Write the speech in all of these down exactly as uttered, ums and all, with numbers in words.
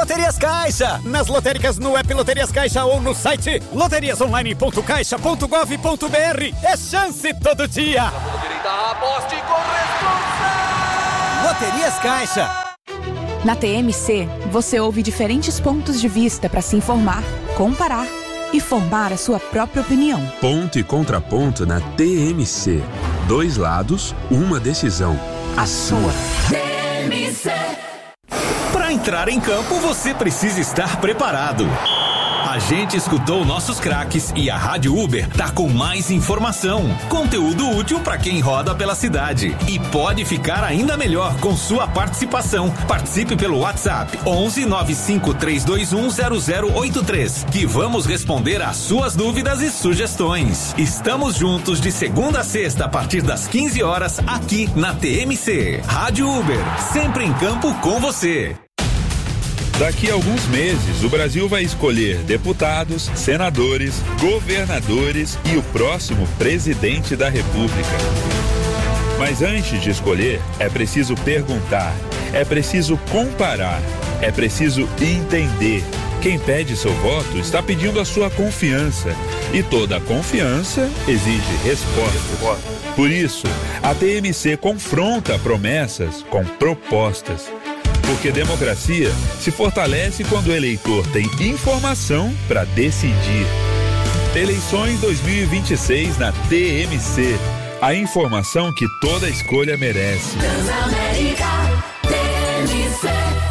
Loterias Caixa. Nas lotéricas, no app Loterias Caixa ou no site loterias online ponto caixa ponto gov ponto br. É chance todo dia. Direita, aposte com responsa. Loterias Caixa. Na T M C, você ouve diferentes pontos de vista para se informar, comparar e formar a sua própria opinião. Ponto e contraponto na T M C. Dois lados, uma decisão. A sua. T M C. Para entrar em campo, você precisa estar preparado. A gente escutou nossos craques e a Rádio Uber tá com mais informação, conteúdo útil para quem roda pela cidade. E pode ficar ainda melhor com sua participação. Participe pelo WhatsApp onze nove cinco três dois um zero zero oito três, que vamos responder às suas dúvidas e sugestões. Estamos juntos de segunda a sexta a partir das quinze horas aqui na T M C. Rádio Uber, sempre em campo com você. Daqui a alguns meses, o Brasil vai escolher deputados, senadores, governadores e o próximo presidente da República. Mas antes de escolher, é preciso perguntar, é preciso comparar, é preciso entender. Quem pede seu voto está pedindo a sua confiança. E toda confiança exige respostas. Por isso, a T M C confronta promessas com propostas. Porque democracia se fortalece quando o eleitor tem informação para decidir. Eleições dois mil e vinte e seis na T M C. A informação que toda escolha merece. Transamérica, T M C.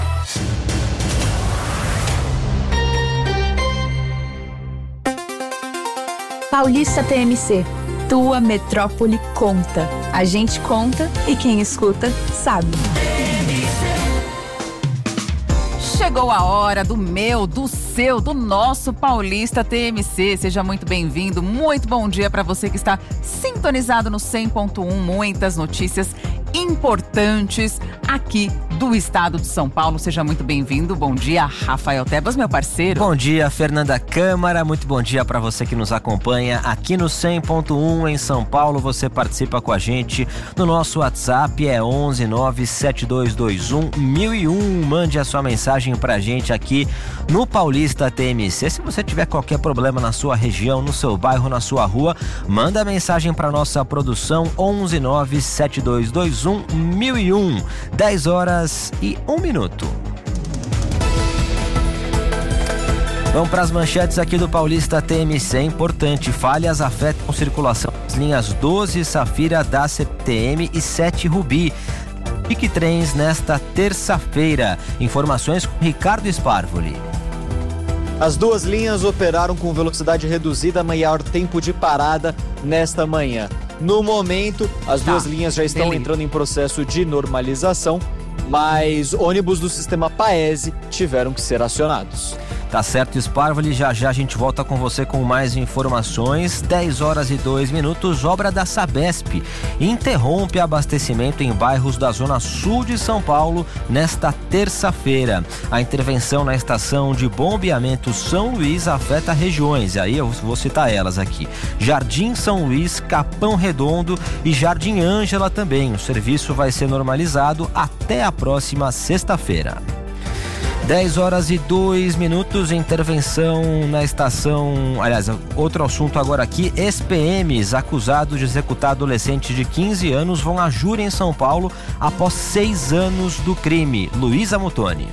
Paulista T M C. Tua metrópole conta. A gente conta e quem escuta sabe. Chegou a hora do meu, do seu, do nosso Paulista T M C. Seja muito bem-vindo, muito bom dia para você que está sintonizado no cem ponto um. Muitas notícias importantes aqui do estado de São Paulo. Seja muito bem-vindo. Bom dia, Rafael Tebas, meu parceiro. Bom dia, Fernanda Câmara. Muito bom dia para você que nos acompanha aqui no cem ponto um em São Paulo. Você participa com a gente no nosso WhatsApp, é onze nove sete dois dois um mil e um. Mande a sua mensagem pra gente aqui no Paulista T M C. Se você tiver qualquer problema na sua região, no seu bairro, na sua rua, manda a mensagem pra nossa produção onze nove sete dois dois um mil e um. dez horas e um minuto. Vamos para as manchetes aqui do Paulista T M C. É importante, falhas afetam circulação das linhas doze Safira da C T M e sete Rubi. Pique Trens nesta terça-feira. Informações com Ricardo Sparvoli. As duas linhas operaram com velocidade reduzida, maior tempo de parada nesta manhã. No momento, as tá. duas linhas já estão Beleza. entrando em processo de normalização, mas ônibus do sistema Paese tiveram que ser acionados. Tá certo, Sparvoli, já já a gente volta com você com mais informações. dez horas e dois minutos, obra da Sabesp interrompe abastecimento em bairros da zona sul de São Paulo nesta terça-feira. A intervenção na estação de bombeamento São Luís afeta regiões, e aí eu vou citar elas aqui: Jardim São Luís, Capão Redondo e Jardim Ângela também. O serviço vai ser normalizado até a próxima sexta-feira. dez horas e dois minutos, intervenção na estação, aliás, outro assunto agora aqui, ex P Ms acusados de executar adolescente de quinze anos vão a júri em São Paulo após seis anos do crime. Luísa Mutoni.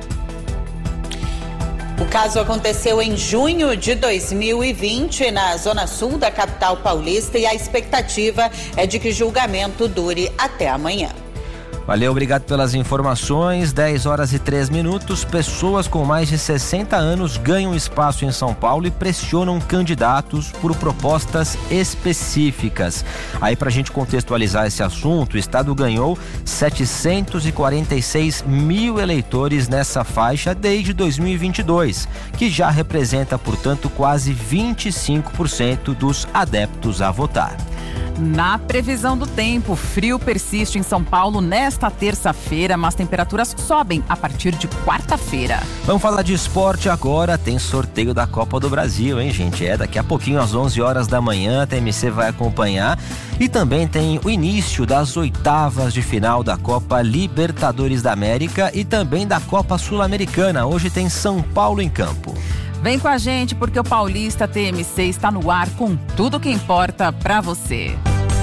O caso aconteceu em junho de dois mil e vinte, na zona sul da capital paulista, e a expectativa é de que o julgamento dure até amanhã. Valeu, obrigado pelas informações. dez horas e três minutos. Pessoas com mais de sessenta anos ganham espaço em São Paulo e pressionam candidatos por propostas específicas. Aí, pra gente contextualizar esse assunto, o Estado ganhou setecentos e quarenta e seis mil eleitores nessa faixa desde dois mil e vinte e dois, que já representa, portanto, quase vinte e cinco por cento dos adeptos a votar. Na previsão do tempo, frio persiste em São Paulo nesta terça-feira, mas temperaturas sobem a partir de quarta-feira. Vamos falar de esporte agora, tem sorteio da Copa do Brasil, hein, gente? É, daqui a pouquinho às onze horas da manhã, a T M C vai acompanhar. E também tem o início das oitavas de final da Copa Libertadores da América e também da Copa Sul-Americana. Hoje tem São Paulo em campo. Vem com a gente porque o Paulista T M C está no ar com tudo que importa pra você.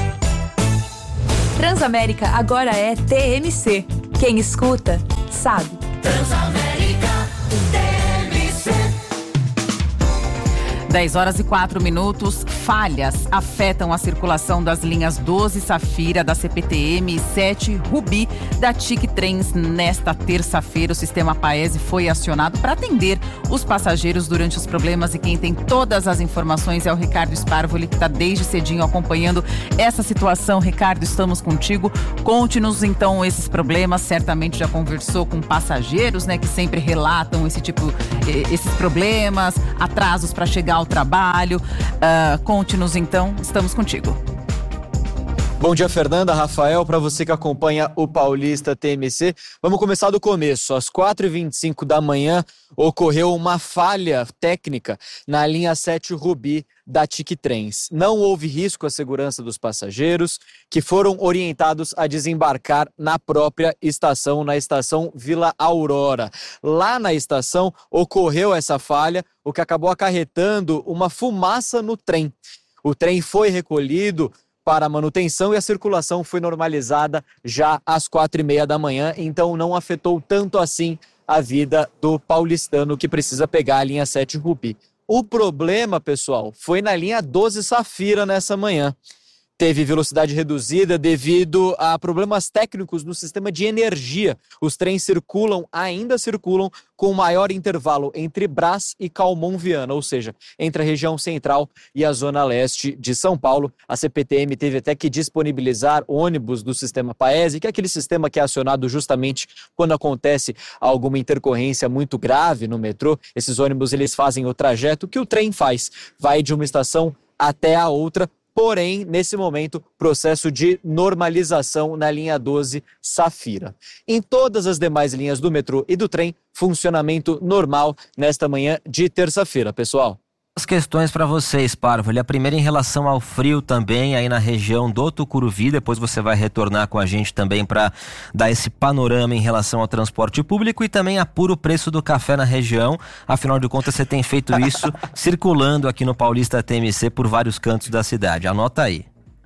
Transamérica agora é T M C. Quem escuta, sabe. Transamérica T M C. dez horas e quatro minutos. Falhas afetam a circulação das linhas doze Safira da C P T M e sete Rubi da T I C Trens nesta terça-feira. O sistema Paese foi acionado para atender os passageiros durante os problemas e quem tem todas as informações é o Ricardo Sparvoli, que está desde cedinho acompanhando essa situação. Ricardo, estamos contigo. Conte-nos então esses problemas. Certamente já conversou com passageiros, né, que sempre relatam esse tipo, esses problemas, atrasos para chegar ao trabalho. Uh, Conte-nos então, estamos contigo. Bom dia, Fernanda, Rafael, para você que acompanha o Paulista T M C. Vamos começar do começo. Às quatro e vinte e cinco da manhã ocorreu uma falha técnica na linha sete Rubi da T I C Trens. Não houve risco à segurança dos passageiros, que foram orientados a desembarcar na própria estação, na estação Vila Aurora. Lá na estação ocorreu essa falha, o que acabou acarretando uma fumaça no trem. O trem foi recolhido para a manutenção e a circulação foi normalizada já às quatro e meia da manhã, então não afetou tanto assim a vida do paulistano que precisa pegar a linha sete Rubi. O problema, pessoal, foi na linha doze Safira nessa manhã. Teve velocidade reduzida devido a problemas técnicos no sistema de energia. Os trens circulam, ainda circulam, com maior intervalo entre Brás e Calmon Viana, ou seja, entre a região central e a zona leste de São Paulo. A C P T M teve até que disponibilizar ônibus do sistema Paese, que é aquele sistema que é acionado justamente quando acontece alguma intercorrência muito grave no metrô. Esses ônibus eles fazem o trajeto que o trem faz, vai de uma estação até a outra. Porém, nesse momento, processo de normalização na linha doze Safira. Em todas as demais linhas do metrô e do trem, funcionamento normal nesta manhã de terça-feira, pessoal. As questões para vocês, Sparvoli. A primeira em relação ao frio também aí na região do Tucuruvi. Depois você vai retornar com a gente também para dar esse panorama em relação ao transporte público e também apura o preço do café na região. Afinal de contas, você tem feito isso circulando aqui no Paulista T M C por vários cantos da cidade. Anota aí.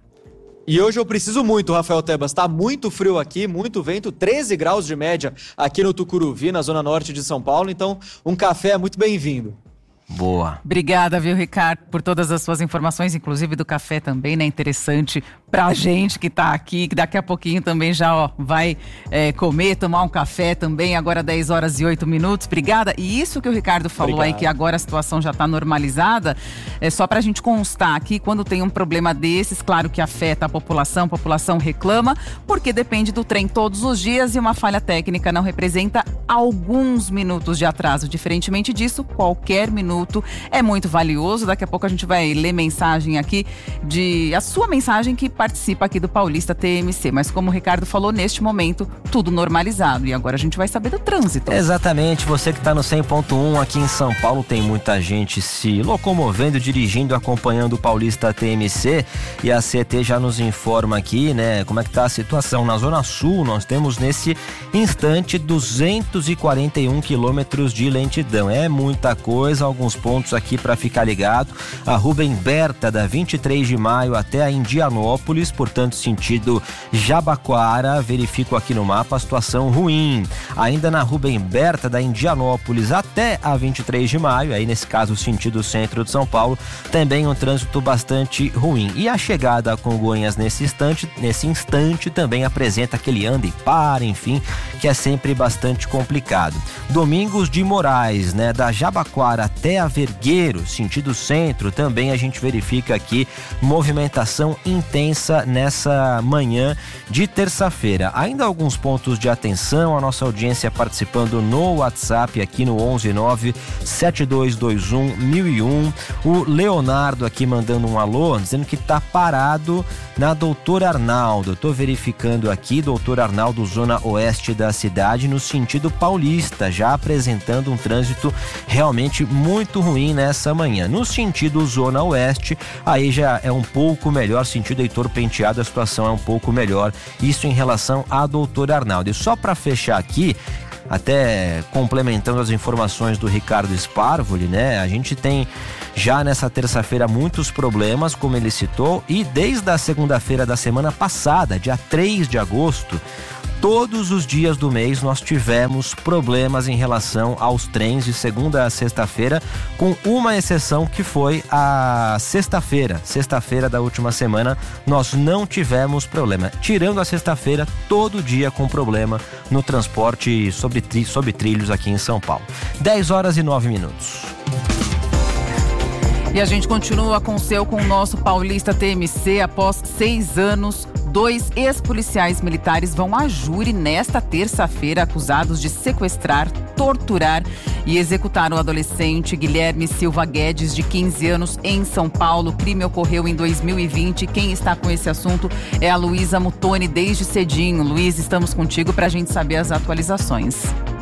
E hoje eu preciso muito, Rafael Tebas. Tá muito frio aqui, muito vento, treze graus de média aqui no Tucuruvi, na zona norte de São Paulo. Então, um café é muito bem-vindo. Boa. Obrigada, viu, Ricardo, por todas as suas informações, inclusive do café também, né? Interessante pra gente que tá aqui, que daqui a pouquinho também já, ó, vai é, comer, tomar um café também, agora dez horas e oito minutos. Obrigada. E isso que o Ricardo falou Obrigado. Aí, que agora a situação já tá normalizada, é só pra gente constar aqui, quando tem um problema desses, claro que afeta a população, a população reclama, porque depende do trem todos os dias e uma falha técnica não representa alguns minutos de atraso. Diferentemente disso, qualquer minuto é muito valioso. Daqui a pouco a gente vai ler mensagem aqui de a sua mensagem que participa aqui do Paulista T M C, mas como o Ricardo falou, neste momento tudo normalizado e agora a gente vai saber do trânsito. Exatamente, você que está no cem ponto um aqui em São Paulo, tem muita gente se locomovendo, dirigindo, acompanhando o Paulista T M C e a C T já nos informa aqui, né, como é que tá a situação na Zona Sul. Nós temos nesse instante duzentos e quarenta e um quilômetros de lentidão, é muita coisa, alguns pontos aqui para ficar ligado. A Rubem Berta da vinte e três de maio até a Indianópolis, portanto sentido Jabaquara, verifico aqui no mapa a situação ruim. Ainda na Rubem Berta da Indianópolis até a vinte e três de maio, aí nesse caso sentido centro de São Paulo, também um trânsito bastante ruim. E a chegada a Congonhas nesse instante, nesse instante também apresenta aquele anda e para, enfim, que é sempre bastante complicado. Domingos de Moraes, né, da Jabaquara até a Vergueiro, sentido centro, também a gente verifica aqui movimentação intensa nessa, nessa manhã de terça-feira. Ainda alguns pontos de atenção, a nossa audiência participando no WhatsApp aqui no onze nove sete dois dois um mil e um. O Leonardo aqui mandando um alô, dizendo que tá parado na Doutor Arnaldo. Eu tô verificando aqui, Doutor Arnaldo, zona oeste da cidade, no sentido paulista, já apresentando um trânsito realmente muito ruim nessa manhã. No sentido zona oeste, aí já é um pouco melhor, sentido Heitor Penteado, a situação é um pouco melhor, isso em relação a Doutor Arnaldo. E só para fechar aqui, até complementando as informações do Ricardo Sparvoli, né? A gente tem já nessa terça-feira muitos problemas, como ele citou, e desde a segunda-feira da semana passada, dia três de agosto, todos os dias do mês nós tivemos problemas em relação aos trens de segunda a sexta-feira, com uma exceção que foi a sexta-feira. Sexta-feira da última semana nós não tivemos problema. Tirando a sexta-feira, todo dia com problema no transporte sobre, tri- sobre trilhos aqui em São Paulo. dez horas e nove minutos. E a gente continua com o seu, com o nosso Paulista T M C. Após seis anos, dois ex-policiais militares vão a júri nesta terça-feira, acusados de sequestrar, torturar e executar o adolescente Guilherme Silva Guedes, de quinze anos, em São Paulo. O crime ocorreu em dois mil e vinte. Quem está com esse assunto é a Luísa Mutoni, desde cedinho. Luiz, estamos contigo para a gente saber as atualizações.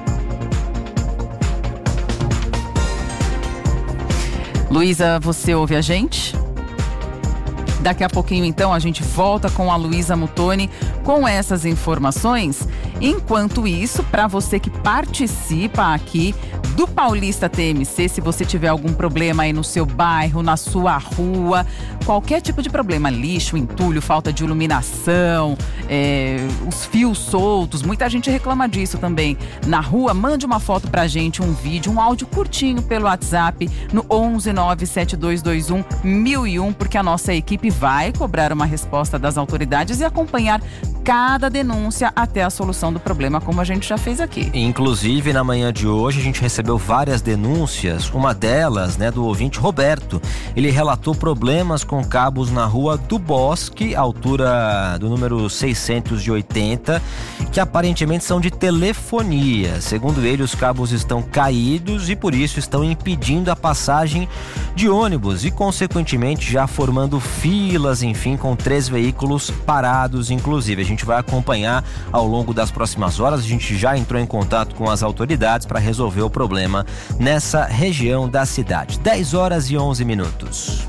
Luísa, você ouve a gente? Daqui a pouquinho, então, a gente volta com a Luísa Mutoni com essas informações. Enquanto isso, para você que participa aqui do Paulista T M C, se você tiver algum problema aí no seu bairro, na sua rua, qualquer tipo de problema, lixo, entulho, falta de iluminação, é, os fios soltos, muita gente reclama disso também. Na rua, mande uma foto pra gente, um vídeo, um áudio curtinho pelo WhatsApp no onze nove sete dois dois um mil e um, porque a nossa equipe vai cobrar uma resposta das autoridades e acompanhar cada denúncia até a solução do problema, como a gente já fez aqui. Inclusive, na manhã de hoje, a gente recebeu várias denúncias, uma delas, né, do ouvinte Roberto. Ele relatou problemas com cabos na rua do Bosque, altura do número seiscentos e oitenta, que aparentemente são de telefonia. Segundo ele, os cabos estão caídos e por isso estão impedindo a passagem de ônibus e, consequentemente, já formando filas, enfim, com três veículos parados, inclusive. A gente vai acompanhar ao longo das próximas horas. A gente já entrou em contato com as autoridades para resolver o problema nessa região da cidade. dez horas e onze minutos.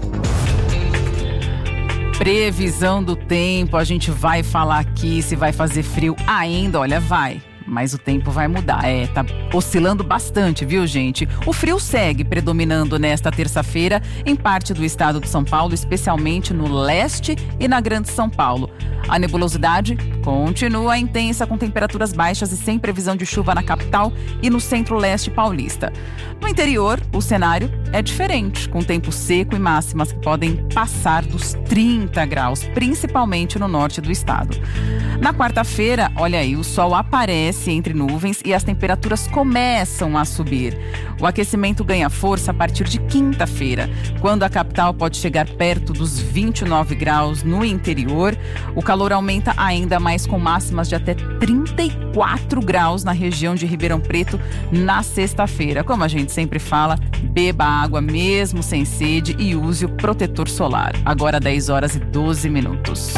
Previsão do tempo, a gente vai falar aqui se vai fazer frio ainda. Olha, vai. Mas o tempo vai mudar, é, tá oscilando bastante, viu, gente? O frio segue predominando nesta terça-feira em parte do estado de São Paulo, especialmente no leste e na Grande São Paulo. A nebulosidade continua intensa, com temperaturas baixas e sem previsão de chuva na capital e no centro-leste paulista. No interior, o cenário é diferente, com tempo seco e máximas que podem passar dos trinta graus, principalmente no norte do estado. Na quarta-feira, olha aí, o sol aparece entre nuvens e as temperaturas começam a subir. O aquecimento ganha força a partir de quinta-feira, quando a capital pode chegar perto dos vinte e nove graus no interior. O calor aumenta ainda mais, com máximas de até trinta e quatro graus na região de Ribeirão Preto na sexta-feira. Como a gente sempre fala, beba água mesmo sem sede e use o protetor solar. Agora dez horas e doze minutos.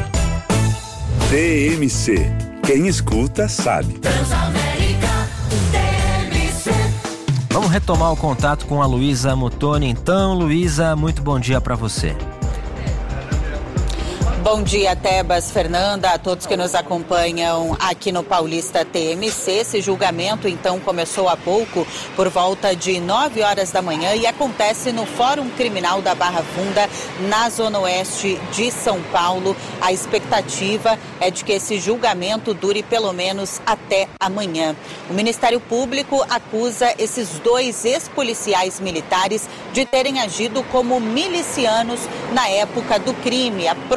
T M C. Quem escuta sabe. Transamérica T M C. Vamos retomar o contato com a Luísa Mutoni. Então, Luísa, muito bom dia para você. Bom dia, Tebas, Fernanda, a todos que nos acompanham aqui no Paulista T M C. Esse julgamento, então, começou há pouco, por volta de nove horas da manhã, e acontece no Fórum Criminal da Barra Funda, na Zona Oeste de São Paulo. A expectativa é de que esse julgamento dure pelo menos até amanhã. O Ministério Público acusa esses dois ex-policiais militares de terem agido como milicianos na época do crime. A promotoria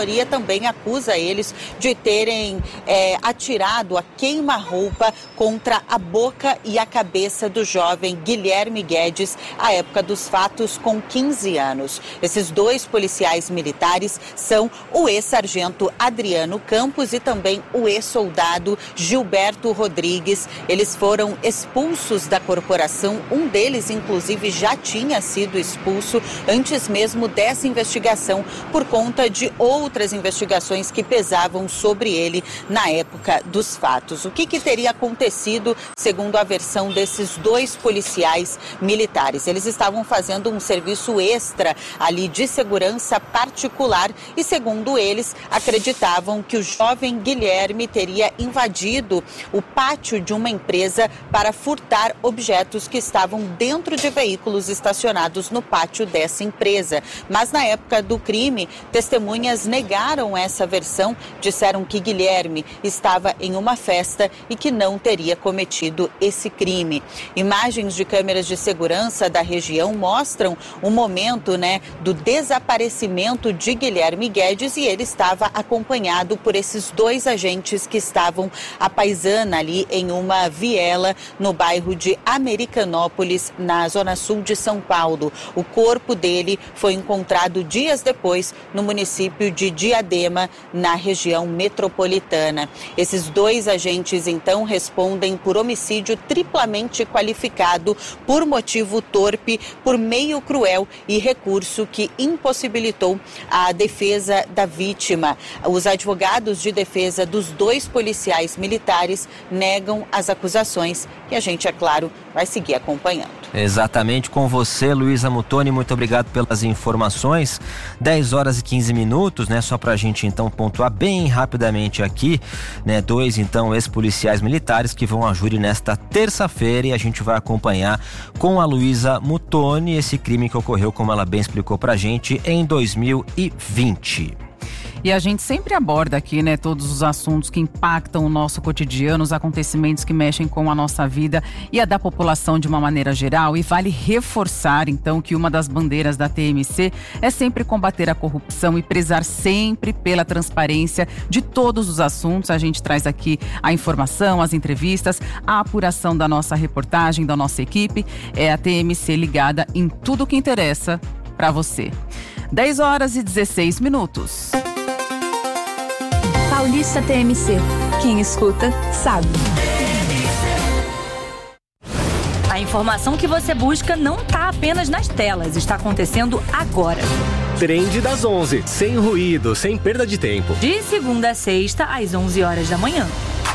minoria também acusa eles de terem é, atirado a queima-roupa contra a boca e a cabeça do jovem Guilherme Guedes à época dos fatos, com quinze anos. Esses dois policiais militares são o ex-sargento Adriano Campos e também o ex-soldado Gilberto Rodrigues. Eles foram expulsos da corporação. Um deles, inclusive, já tinha sido expulso antes mesmo dessa investigação por conta de outras investigações que pesavam sobre ele na época dos fatos. O que, que teria acontecido, segundo a versão desses dois policiais militares? Eles estavam fazendo um serviço extra ali de segurança particular e, segundo eles, acreditavam que o jovem Guilherme teria invadido o pátio de uma empresa para furtar objetos que estavam dentro de veículos estacionados no pátio dessa empresa. Mas na época do crime, testemunhas negaram essa versão, disseram que Guilherme estava em uma festa e que não teria cometido esse crime. Imagens de câmeras de segurança da região mostram o momento, né, do desaparecimento de Guilherme Guedes, e ele estava acompanhado por esses dois agentes que estavam à paisana ali em uma viela no bairro de Americanópolis, na zona sul de São Paulo. O corpo dele foi encontrado dias depois no município de Diadema, na região metropolitana. Esses dois agentes, então, respondem por homicídio triplamente qualificado por motivo torpe, por meio cruel e recurso que impossibilitou a defesa da vítima. Os advogados de defesa dos dois policiais militares negam as acusações e a gente, é claro, vai seguir acompanhando. Exatamente, com você, Luísa Mutoni, muito obrigado pelas informações. dez horas e quinze minutos, né? Só pra gente então pontuar bem rapidamente aqui, né? Dois então ex-policiais militares que vão a júri nesta terça-feira e a gente vai acompanhar com a Luísa Mutoni esse crime que ocorreu, como ela bem explicou pra gente, em dois mil e vinte. E a gente sempre aborda aqui, né, todos os assuntos que impactam o nosso cotidiano, os acontecimentos que mexem com a nossa vida e a da população de uma maneira geral. E vale reforçar, então, que uma das bandeiras da T M C é sempre combater a corrupção e prezar sempre pela transparência de todos os assuntos. A gente traz aqui a informação, as entrevistas, a apuração da nossa reportagem, da nossa equipe. É a T M C ligada em tudo que interessa para você. dez horas e dezesseis minutos. Paulista T M C. Quem escuta, sabe. A informação que você busca não está apenas nas telas, está acontecendo agora. Trend das onze, sem ruído, sem perda de tempo. De segunda a sexta, às onze horas da manhã.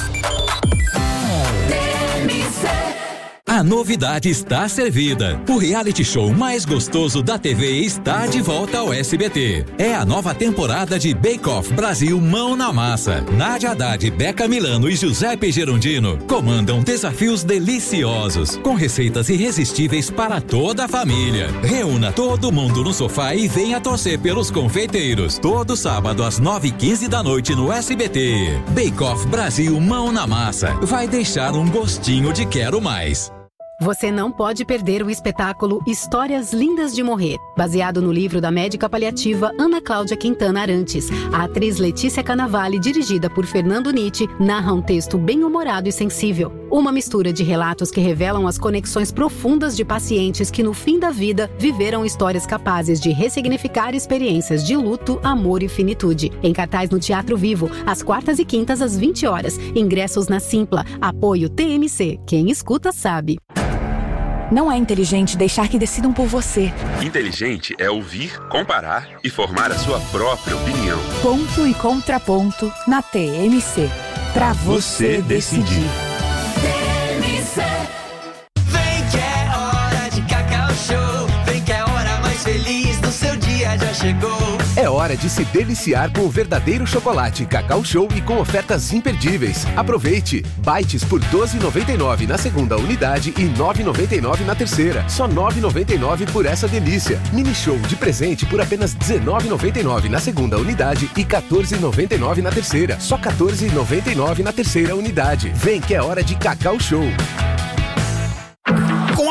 A novidade está servida. O reality show mais gostoso da T V está de volta ao S B T. É a nova temporada de Bake Off Brasil Mão na Massa. Nádia Haddad, Beca Milano e Giuseppe Gerondino comandam desafios deliciosos, com receitas irresistíveis para toda a família. Reúna todo mundo no sofá e venha torcer pelos confeiteiros. Todo sábado às nove e quinze da noite no S B T. Bake Off Brasil Mão na Massa. Vai deixar um gostinho de quero mais. Você não pode perder o espetáculo Histórias Lindas de Morrer, baseado no livro da médica paliativa Ana Cláudia Quintana Arantes. A atriz Letícia Cannavale, dirigida por Fernando Nitti, narra um texto bem-humorado e sensível. Uma mistura de relatos que revelam as conexões profundas de pacientes que, no fim da vida, viveram histórias capazes de ressignificar experiências de luto, amor e finitude. Em cartaz no Teatro Vivo, às quartas e quintas às vinte horas. Ingressos na Simpla. Apoio T M C. Quem escuta sabe. Não é inteligente deixar que decidam por você. Inteligente é ouvir, comparar e formar a sua própria opinião. Ponto e contraponto na T M C. Pra você decidir. T M C. Vem que é hora de Cacau Show. Vem que é a hora mais feliz do seu dia já chegou. É hora de se deliciar com o verdadeiro chocolate Cacau Show e com ofertas imperdíveis. Aproveite! Bites por doze reais e noventa e nove centavos na segunda unidade e nove reais e noventa e nove centavos na terceira. Só nove reais e noventa e nove centavos por essa delícia. Mini Show de presente por apenas dezenove reais e noventa e nove centavos na segunda unidade e quatorze reais e noventa e nove centavos na terceira. Só quatorze reais e noventa e nove centavos na terceira unidade. Vem que é hora de Cacau Show. Com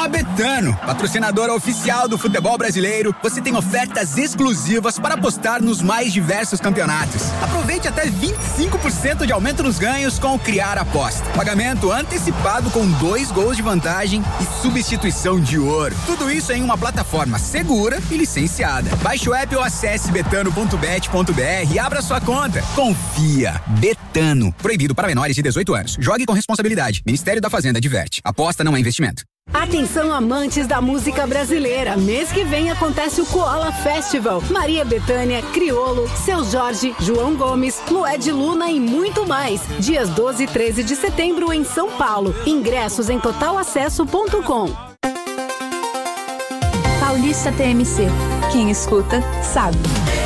a Betano, patrocinadora oficial do futebol brasileiro, você tem ofertas exclusivas para apostar nos mais diversos campeonatos. Aproveite até vinte e cinco por cento de aumento nos ganhos com o Criar Aposta. Pagamento antecipado com dois gols de vantagem e substituição de ouro. Tudo isso em uma plataforma segura e licenciada. Baixe o app ou acesse betano ponto bet ponto br e abra sua conta. Confia. Betano. Proibido para menores de dezoito anos. Jogue com responsabilidade. Ministério da Fazenda adverte. Aposta não é investimento. Atenção, amantes da música brasileira. Mês que vem acontece o Koala Festival. Maria Bethânia, Criolo, Seu Jorge, João Gomes, Lued Luna e muito mais. Dias doze e treze de setembro em São Paulo. Ingressos em total acesso ponto com. Paulista T M C. Quem escuta, sabe.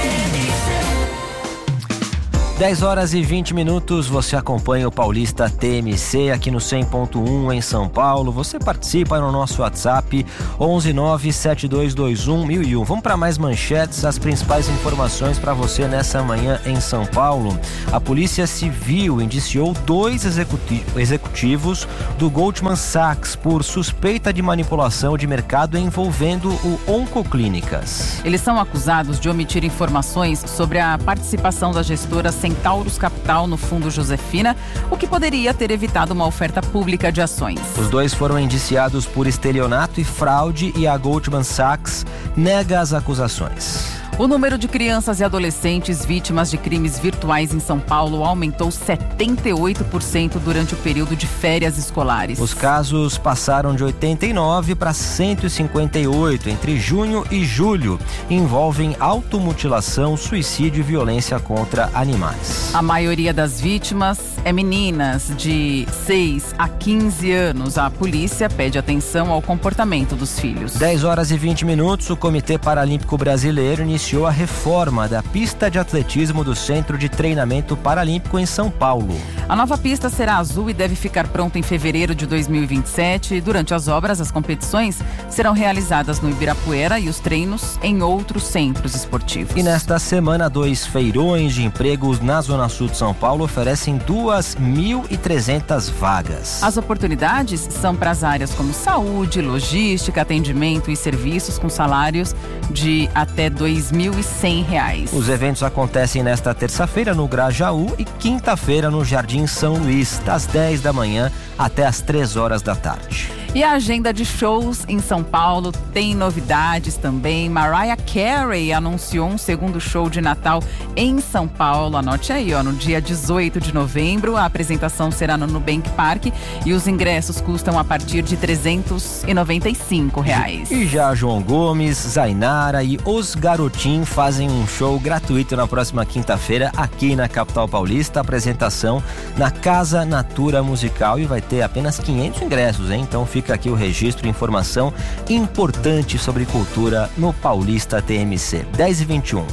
dez horas e vinte minutos, você acompanha o Paulista T M C aqui no cem ponto um em São Paulo. Você participa no nosso WhatsApp onze nove sete dois dois um mil e um. Vamos para mais manchetes, as principais informações para você nessa manhã em São Paulo. A Polícia Civil indiciou dois executi- executivos do Goldman Sachs por suspeita de manipulação de mercado envolvendo o Oncoclínicas. Eles são acusados de omitir informações sobre a participação da gestora Centauros Capital no Fundo Josefina, o que poderia ter evitado uma oferta pública de ações. Os dois foram indiciados por estelionato e fraude e a Goldman Sachs nega as acusações. O número de crianças e adolescentes vítimas de crimes virtuais em São Paulo aumentou setenta e oito por cento durante o período de férias escolares. Os casos passaram de oitenta e nove para cento e cinquenta e oito entre junho e julho. Envolvem automutilação, suicídio e violência contra animais. A maioria das vítimas é meninas de seis a quinze anos. A polícia pede atenção ao comportamento dos filhos. dez horas e vinte minutos, o Comitê Paralímpico Brasileiro iniciou a reforma da pista de atletismo do Centro de Treinamento Paralímpico em São Paulo. A nova pista será azul e deve ficar pronta em fevereiro de dois mil e vinte e sete. Durante as obras, as competições serão realizadas no Ibirapuera e os treinos em outros centros esportivos. E nesta semana, dois feirões de empregos na Zona Sul de São Paulo oferecem duas mil e trezentas vagas. As oportunidades são para as áreas como saúde, logística, atendimento e serviços com salários de até dois mil e cem reais. Os eventos acontecem nesta terça-feira no Grajaú e quinta-feira no Jardim São Luís, das dez da manhã até as três horas da tarde. E a agenda de shows em São Paulo tem novidades também. Mariah Carey anunciou um segundo show de Natal em São Paulo. Anote aí, ó, no dia dezoito de novembro. A apresentação será no Nubank Park e os ingressos custam a partir de trezentos e noventa e cinco reais. E já João Gomes, Zainara e Os Garotim fazem um show gratuito na próxima quinta-feira aqui na capital paulista. A apresentação na Casa Natura Musical e vai ter apenas quinhentos ingressos, hein? Então fica Fica aqui o registro e informação importante sobre cultura no Paulista T M C. dez e vinte e um.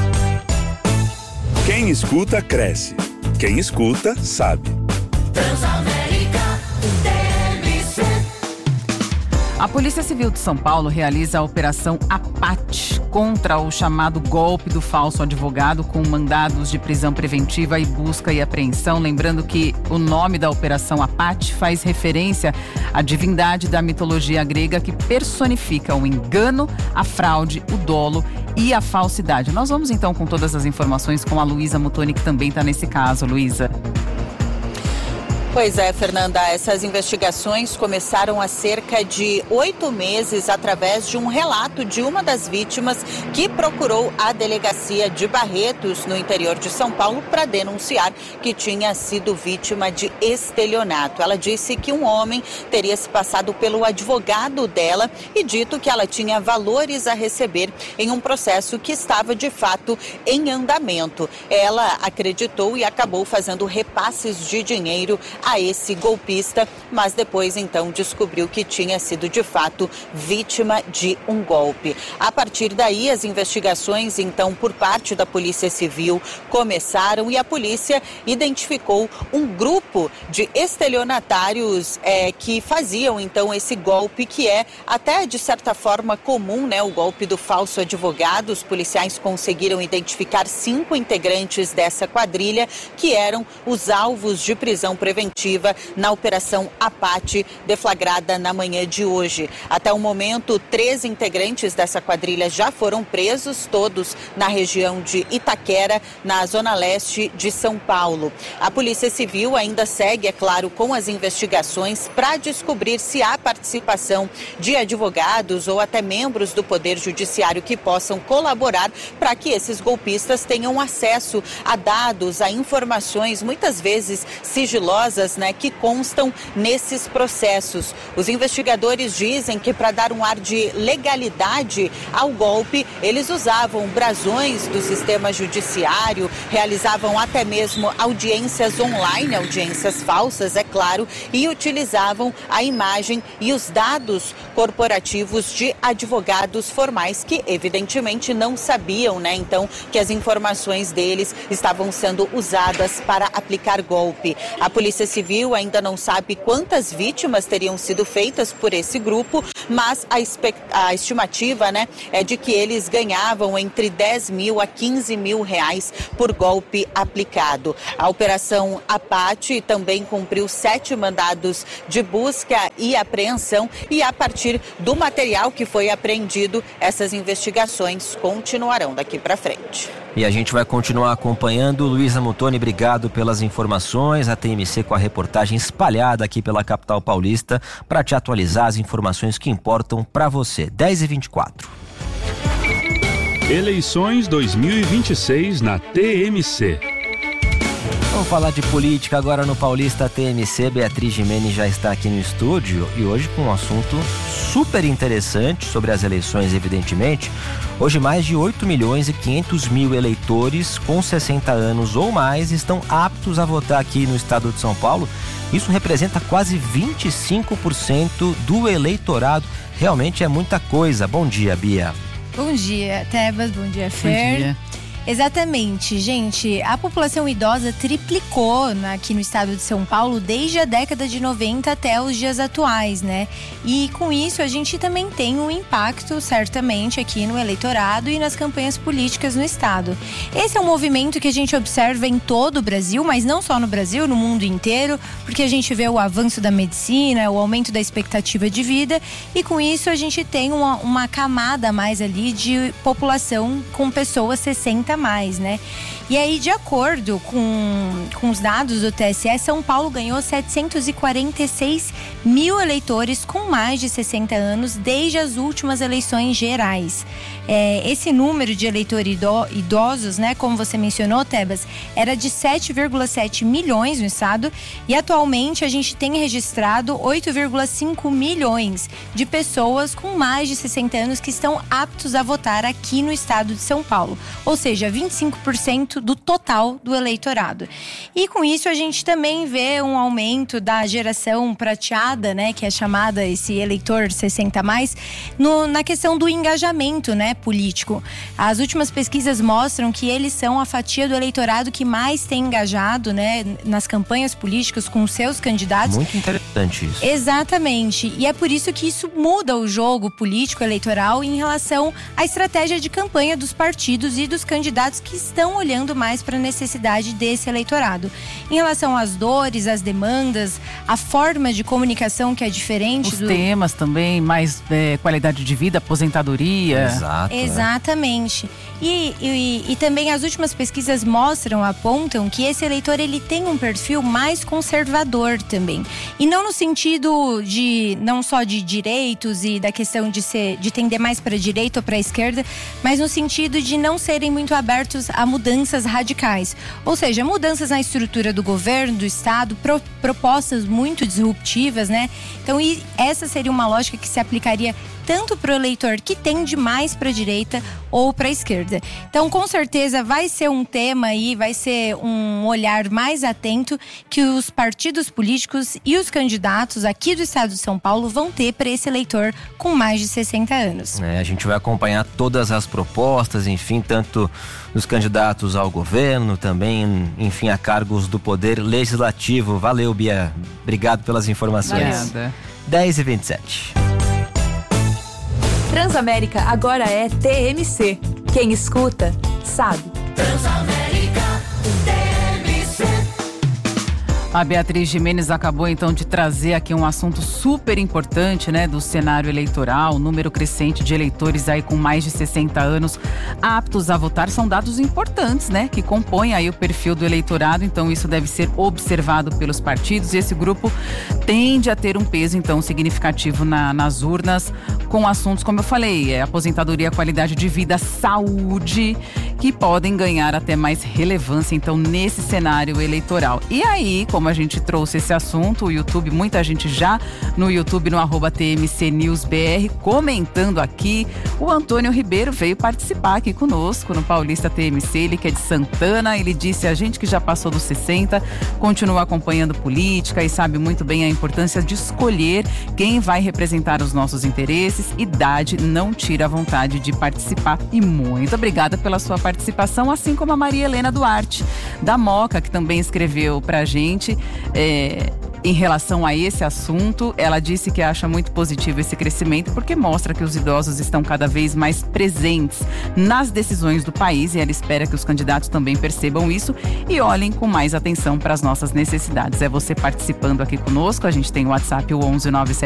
Quem escuta, cresce. Quem escuta, sabe. Transamérica T M C. A Polícia Civil de São Paulo realiza a Operação Apate contra o chamado golpe do falso advogado, com mandados de prisão preventiva e busca e apreensão. Lembrando que o nome da Operação Apate faz referência à divindade da mitologia grega que personifica o engano, a fraude, o dolo e a falsidade. Nós vamos então com todas as informações com a Luísa Mutoni, que também está nesse caso. Luísa. Pois é, Fernanda, essas investigações começaram há cerca de oito meses através de um relato de uma das vítimas que procurou a delegacia de Barretos, no interior de São Paulo, para denunciar que tinha sido vítima de estelionato. Ela disse que um homem teria se passado pelo advogado dela e dito que ela tinha valores a receber em um processo que estava, de fato, em andamento. Ela acreditou e acabou fazendo repasses de dinheiro a esse golpista, mas depois então descobriu que tinha sido de fato vítima de um golpe. A partir daí, as investigações então por parte da Polícia Civil começaram e a polícia identificou um grupo de estelionatários é, que faziam então esse golpe, que é até de certa forma comum, né? O golpe do falso advogado. Os policiais conseguiram identificar cinco integrantes dessa quadrilha que eram os alvos de prisão preventiva ativa na Operação Apate, deflagrada na manhã de hoje. Até o momento, três integrantes dessa quadrilha já foram presos, todos na região de Itaquera, na zona leste de São Paulo. A Polícia Civil ainda segue, é claro, com as investigações para descobrir se há participação de advogados ou até membros do Poder Judiciário que possam colaborar para que esses golpistas tenham acesso a dados, a informações, muitas vezes sigilosas, né, que constam nesses processos. Os investigadores dizem que para dar um ar de legalidade ao golpe, eles usavam brasões do sistema judiciário, realizavam até mesmo audiências online, audiências falsas, é claro, e utilizavam a imagem e os dados corporativos de advogados formais que, evidentemente, não sabiam, né, então, que as informações deles estavam sendo usadas para aplicar golpe. A Polícia Civil ainda não sabe quantas vítimas teriam sido feitas por esse grupo, mas a, a estimativa, né, é de que eles ganhavam entre dez mil a quinze mil reais por golpe aplicado. A Operação Apate também cumpriu sete mandados de busca e apreensão e, a partir do material que foi apreendido, essas investigações continuarão daqui para frente. E a gente vai continuar acompanhando. Luísa Muttoni, obrigado pelas informações. A T M C com a reportagem espalhada aqui pela capital paulista para te atualizar as informações que importam para você. dez e vinte e quatro. Eleições dois mil e vinte e seis na T M C. Vamos falar de política agora no Paulista T M C. Beatriz Gimenez já está aqui no estúdio e hoje com um assunto super interessante sobre as eleições, evidentemente. Hoje mais de oito milhões e quinhentos mil eleitores com sessenta anos ou mais estão aptos a votar aqui no estado de São Paulo. Isso representa quase vinte e cinco por cento do eleitorado. Realmente é muita coisa. Bom dia, Bia. Bom dia, Tebas. Bom dia, Fer. Bom dia. Exatamente, gente, a população idosa triplicou aqui no estado de São Paulo desde a década de noventa até os dias atuais, né? E com isso a gente também tem um impacto, certamente, aqui no eleitorado e nas campanhas políticas no estado. Esse é um movimento que a gente observa em todo o Brasil, mas não só no Brasil, no mundo inteiro, porque a gente vê o avanço da medicina, o aumento da expectativa de vida e com isso a gente tem uma, uma camada a mais ali de população com pessoas sessenta mais, né? E aí, de acordo com, com os dados do T S E, São Paulo ganhou setecentos e quarenta e seis mil eleitores com mais de sessenta anos desde as últimas eleições gerais. É, esse número de eleitores idosos, né, como você mencionou, Tebas, era de sete vírgula sete milhões no estado e atualmente a gente tem registrado oito vírgula cinco milhões de pessoas com mais de sessenta anos que estão aptos a votar aqui no estado de São Paulo. Ou seja, vinte e cinco por cento do total do eleitorado. E com isso a gente também vê um aumento da geração prateada, né, que é chamada esse eleitor sessenta mais, no, na questão do engajamento, né, político. As últimas pesquisas mostram que eles são a fatia do eleitorado que mais tem engajado, né, nas campanhas políticas com seus candidatos. Muito interessante isso. Exatamente. E é por isso que isso muda o jogo político eleitoral em relação à estratégia de campanha dos partidos e dos candidatos que estão olhando mais para a necessidade desse eleitorado. Em relação às dores, às demandas, a forma de comunicação que é diferente. Os do... temas também, mais é, qualidade de vida, aposentadoria. Exato. Exatamente. É. E, e, e também as últimas pesquisas mostram, apontam que esse eleitor ele tem um perfil mais conservador também. E não no sentido de, não só de direitos e da questão de, ser, de tender mais para a direita ou para a esquerda, mas no sentido de não serem muito abertos a mudanças radicais. Ou seja, mudanças na estrutura do governo, do estado, pro, propostas muito disruptivas, né? Então, e essa seria uma lógica que se aplicaria tanto para o eleitor que tende mais para a direita ou para a esquerda. Então, com certeza, vai ser um tema aí, vai ser um olhar mais atento que os partidos políticos e os candidatos aqui do estado de São Paulo vão ter para esse eleitor com mais de sessenta anos. É, a gente vai acompanhar todas as propostas, enfim, tanto dos candidatos ao governo, também, enfim, a cargos do poder legislativo. Valeu, Bia. Obrigado pelas informações. Obrigada. dez e vinte e sete. Transamérica agora é T M C. Quem escuta, sabe. Transamérica, T M C. A Beatriz Gimenez acabou então de trazer aqui um assunto super importante, né, do cenário eleitoral. O número crescente de eleitores aí com mais de sessenta anos aptos a votar são dados importantes, né, que compõem aí o perfil do eleitorado. Então isso deve ser observado pelos partidos e esse grupo tende a ter um peso então significativo na, nas urnas com assuntos, como eu falei, é, aposentadoria, qualidade de vida, saúde, que podem ganhar até mais relevância então nesse cenário eleitoral. E aí, como a gente trouxe esse assunto, o YouTube, muita gente já no YouTube, no arroba T M C News B R, comentando aqui. O Antônio Ribeiro veio participar aqui conosco no Paulista T M C, ele que é de Santana. Ele disse: a gente que já passou dos sessenta, continua acompanhando política e sabe muito bem a importância de escolher quem vai representar os nossos interesses. Idade não tira a vontade de participar. E muito obrigada pela sua participação, assim como a Maria Helena Duarte, da Moca, que também escreveu pra gente é, em relação a esse assunto. Ela disse que acha muito positivo esse crescimento porque mostra que os idosos estão cada vez mais presentes nas decisões do país e ela espera que os candidatos também percebam isso e olhem com mais atenção para as nossas necessidades. É você participando aqui conosco. A gente tem o WhatsApp, o onze nove sete